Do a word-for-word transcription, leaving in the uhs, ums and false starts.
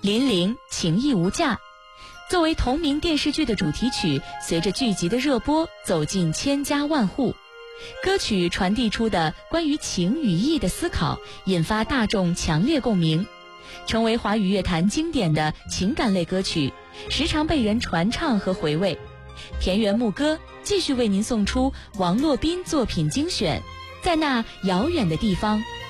林玲情义无价。作为同名电视剧的主题曲，随着剧集的热播走进千家万户。歌曲传递出的关于情与义的思考，引发大众强烈共鸣，成为华语乐坛经典的情感类歌曲，时常被人传唱和回味。田园牧歌继续为您送出王洛宾作品精选，在那遥远的地方